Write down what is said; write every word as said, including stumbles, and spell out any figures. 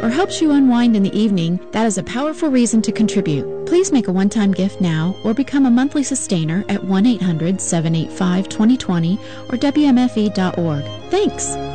or helps you unwind in the evening, that is a powerful reason to contribute. Please make a one-time gift now or become a monthly sustainer at one eight hundred, seven eight five, two zero two zero or W M F E dot org. Thanks!